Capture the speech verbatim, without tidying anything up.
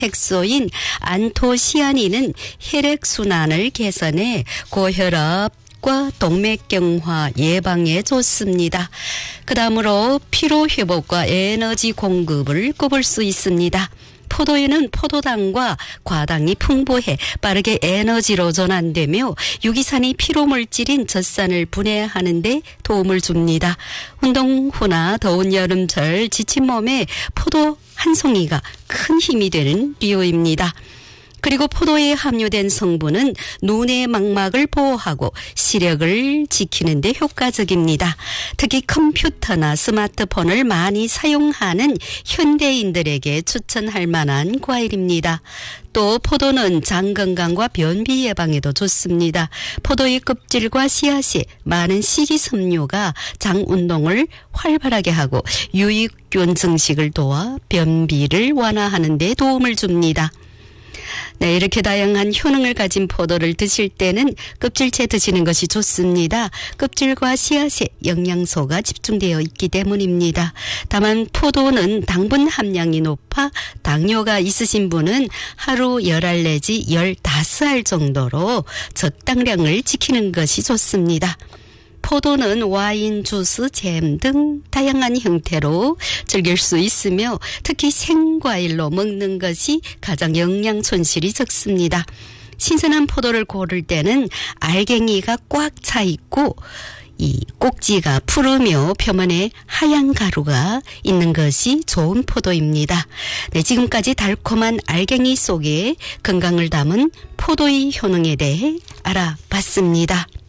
색소인 안토시아닌은 혈액순환을 개선해 고혈압과 동맥경화 예방에 좋습니다. 그 다음으로 피로회복과 에너지 공급을 꼽을 수 있습니다. 포도에는 포도당과 과당이 풍부해 빠르게 에너지로 전환되며 유기산이 피로물질인 젖산을 분해하는 데 도움을 줍니다. 운동 후나 더운 여름철 지친 몸에 포도 한 송이가 큰 힘이 되는 비유입니다. 그리고 포도에 함유된 성분은 눈의 망막을 보호하고 시력을 지키는 데 효과적입니다. 특히 컴퓨터나 스마트폰을 많이 사용하는 현대인들에게 추천할 만한 과일입니다. 또 포도는 장 건강과 변비 예방에도 좋습니다. 포도의 껍질과 씨앗이 많은 식이섬유가 장 운동을 활발하게 하고 유익균 증식을 도와 변비를 완화하는 데 도움을 줍니다. 네, 이렇게 다양한 효능을 가진 포도를 드실 때는 껍질째 드시는 것이 좋습니다. 껍질과 씨앗에 영양소가 집중되어 있기 때문입니다. 다만 포도는 당분 함량이 높아 당뇨가 있으신 분은 하루 열 알 내지 열다섯 알 정도로 적당량을 지키는 것이 좋습니다. 포도는 와인, 주스, 잼 등 다양한 형태로 즐길 수 있으며 특히 생과일로 먹는 것이 가장 영양 손실이 적습니다. 신선한 포도를 고를 때는 알갱이가 꽉 차 있고 이 꼭지가 푸르며 표면에 하얀 가루가 있는 것이 좋은 포도입니다. 네, 지금까지 달콤한 알갱이 속에 건강을 담은 포도의 효능에 대해 알아봤습니다.